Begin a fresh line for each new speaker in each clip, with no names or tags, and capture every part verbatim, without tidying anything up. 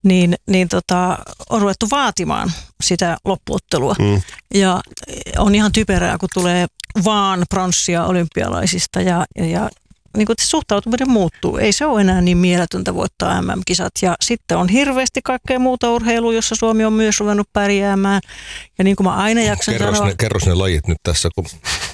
niin, niin tota, on ruvettu vaatimaan sitä loppuottelua. Mm. Ja on ihan typerää, kun tulee vaan pronssia olympialaisista ja, ja, ja niin kuin suhtautuminen muuttuu. Ei se ole enää niin mieletöntä voittaa M M-kisat. Ja sitten on hirveästi kaikkea muuta urheilua, jossa Suomi on myös ruvennut pärjäämään. Ja niin kuin mä aina jaksan
kerros
sanoa...
Ne, kerros ne lajit nyt tässä. Kun...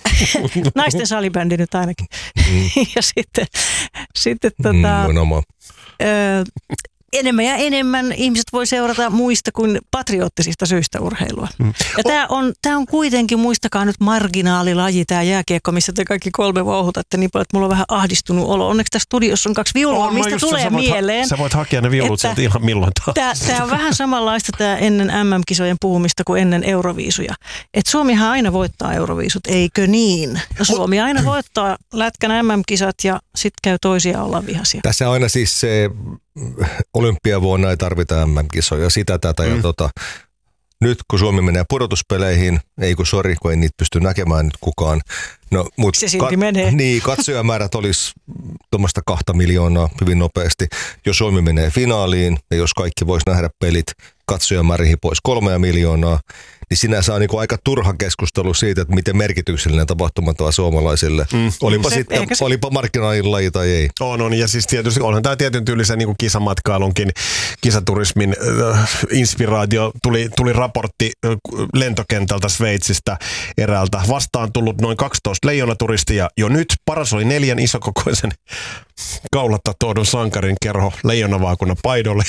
Naisten salibändi nyt ainakin. Mm. ja sitten... sitten tota,
mm,
ö, enemmän ja enemmän ihmiset voi seurata muista kuin patriottisista syistä urheilua. Mm. Ja tämä on, tää on kuitenkin, muistakaa nyt marginaalilaji, tämä jääkiekko, missä te kaikki kolme vauhutatte niin paljon, että mulla on vähän ahdistunut olo. Onneksi tässä studiossa on kaksi viulua, on, mistä tulee sä mieleen.
Ha- sä voit hakea ne viulut sieltä ihan milloin taas.
Tämä on vähän samanlaista tämä ennen M M-kisojen puhumista kuin ennen Euroviisuja. Et Suomihan aina voittaa Euroviisut, eikö niin? No Suomi aina voittaa lätkän M M-kisat ja sitten käy toisia olla vihaisia.
Tässä on aina siis se... Olympiavuonna ei tarvita M M-kisoja, sitä tätä mm. ja tota, nyt kun Suomi menee pudotuspeleihin, ei kun sori, kun ei niitä pysty näkemään nyt kukaan. No, mut
se silti ka- menee.
Niin, katsojamäärät olisi tuommoista kahta miljoonaa hyvin nopeasti. Jos Suomi menee finaaliin ja jos kaikki vois nähdä pelit katsojamäärihin pois kolmea miljoonaa, niin sinä saa niinku aika turha keskustelu siitä, että miten merkityksellinen tapahtuma tuo suomalaisille. Mm. Olipa,
se,
sitten,
se...
olipa markkinaalilaji tai ei.
On, on. Ja siis tietysti onhan tämä tietyn tyylisen niin kuin kisamatkailunkin, kisaturismin äh, inspiraatio. Tuli, tuli raportti äh, lentokentältä Sveitsistä eräältä. Vastaan tullut noin kaksitoista leijonaturistia. Jo nyt paras oli neljän isokokoisen kaulatta tuodun sankarin kerho leijonavaakunnan paidolle,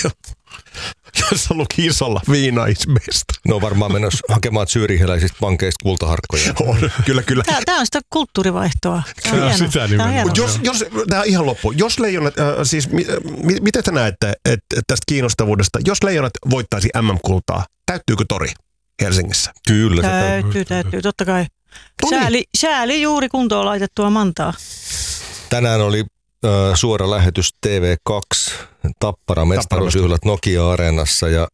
jossa luki isolla viina is best.
No varmaan mennessä hakemaan syyriheläisistä pankeista kultaharkkoja.
On, kyllä, kyllä.
Tämä, tämä on sitä kulttuurivaihtoa. Tämä on
sitä nimenomaan. Jos, jos, tämä ihan loppu. Jos leijonat, äh, siis mi, mi, miten te näette et, et tästä kiinnostavuudesta, jos leijonat voittaisi M M-kultaa, täyttyykö tori Helsingissä?
Kyllä. Se
täytyy, täytyy, totta kai. Sääli, sääli juuri kuntoon laitettua mantaa.
Tänään oli äh, suora lähetys T V kaksi, Tappara mestaruusjuhlat Nokia-areenassa ja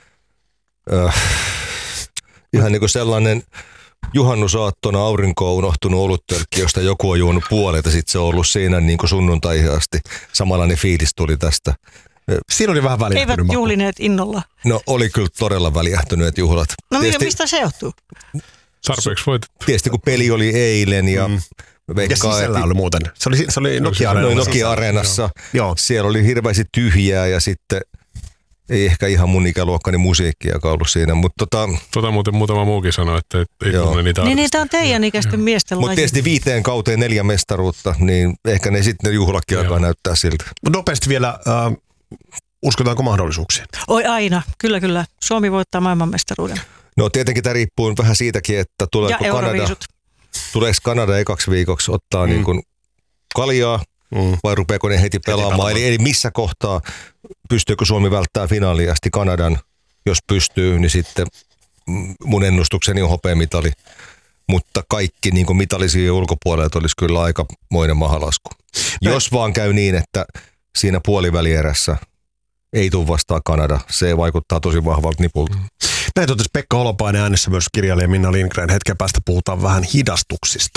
äh, ihan niin kuin sellainen juhannusaattona aurinkoon unohtunut oluttölkki, josta joku on juonut puolet ja sitten se on ollut siinä niin kuin sunnuntaihin asti. Samanlainen fiilis tuli tästä.
Siinä oli vähän väliähtynyt.
Eivät juhlineet innolla.
No oli kyllä todella väliähtyneet juhlat.
No Tietysti, mistä se johtuu?
Tarpeeksi voit.
Tietysti kun peli oli eilen ja... Mm.
Ja sisällä oli muuten. Se oli, se oli Nokia-areenassa.
Nokia-areenassa. Joo. Siellä oli hirveästi tyhjää ja sitten ei ehkä ihan mun ikäluokkani musiikkiakaan ollut siinä. Mutta tota,
tota muuten muutama muukin sanoi, että ei tunne niitä.
Niin niitä on teidän ikäisten miesten laji.
Mutta tietysti viiteen kauteen neljä mestaruutta, niin ehkä ne sitten ne juhlakin alkaa näyttää siltä.
Nopeasti vielä, äh, uskotaanko mahdollisuuksiin?
Oi aina, kyllä kyllä. Suomi voittaa maailmanmestaruuden.
No tietenkin tämä riippuu vähän siitäkin, että tuleeko Kanada. Tuleeko Kanada ekaksi viikoksi ottaa mm. niin kuin kaljaa mm. vai rupeako ne heti pelaamaan? Eli, eli missä kohtaa pystyykö Suomi välttämään finaaliin asti Kanadan? Jos pystyy, niin sitten mun ennustukseni on hopeamitali. Mutta kaikki niin kuin mitalisia ulkopuolelta olisi kyllä aikamoinen mahalasku. Näin. Jos vaan käy niin, että siinä puolivälierässä ei tule vastaan Kanada, se vaikuttaa tosi vahvalta nipulta. Mm.
Näin totesi Pekka Holopainen, äänessä myös kirjailija Minna Lindgren. Hetken päästä puhutaan vähän hidastuksista.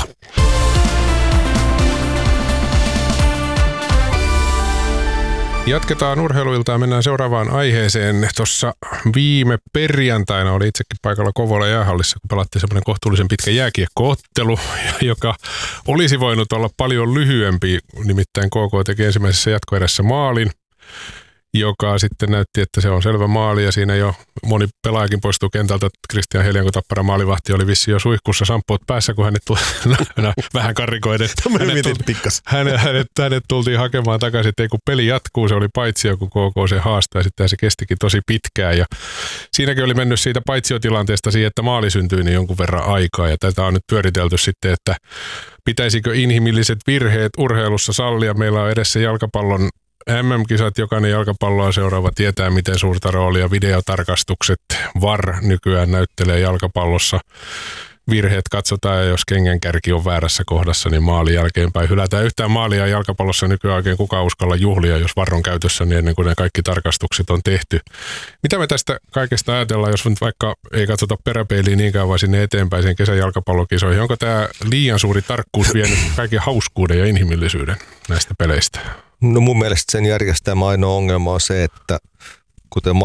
Jatketaan urheiluiltaan, mennään seuraavaan aiheeseen. Tuossa viime perjantaina oli itsekin paikalla Kouvolan jäähallissa, kun pelattiin semmoinen kohtuullisen pitkä jääkiekkoottelu, joka olisi voinut olla paljon lyhyempi. Nimittäin K K teki ensimmäisessä jatkoerässä maalin, joka sitten näytti, että se on selvä maali ja siinä jo moni pelaajakin poistuu kentältä. Kristian Helian, kun Tappara maalivahti oli vissi jo suihkussa samppuut päässä, kun hänet tuli vähän karrikoiden. Hänet, tulti, hänet, hänet, hänet tultiin hakemaan takaisin, että ei kun peli jatkuu, se oli paitsio, kun K K se haastaa ja sitten se kestikin tosi pitkään. Ja siinäkin oli mennyt siitä paitsiotilanteesta siihen, että maali syntyi niin jonkun verran aikaa ja tätä on nyt pyöritelty sitten, että pitäisikö inhimilliset virheet urheilussa sallia. Meillä on edessä jalkapallon M M-kisat, jokainen jalkapalloa seuraava tietää, miten suurta roolia videotarkastukset V A R nykyään näyttelee jalkapallossa. Virheet katsotaan ja jos kengänkärki on väärässä kohdassa, niin maalin jälkeenpäin hylätään. Yhtään maalia jalkapallossa nykyään oikein kukaan uskalla juhlia, jos V A R on käytössä, niin ennen kuin ne kaikki tarkastukset on tehty. Mitä me tästä kaikesta ajatellaan, jos nyt vaikka ei katsota peräpeiliin niinkään, vaan sinne eteenpäin sen kesän jalkapallokisoihin? Onko tämä liian suuri tarkkuus vienyt kaiken hauskuuden ja inhimillisyyden näistä peleistä?
No mun mielestä sen järjestelmä ainoa ongelma on se, että kuten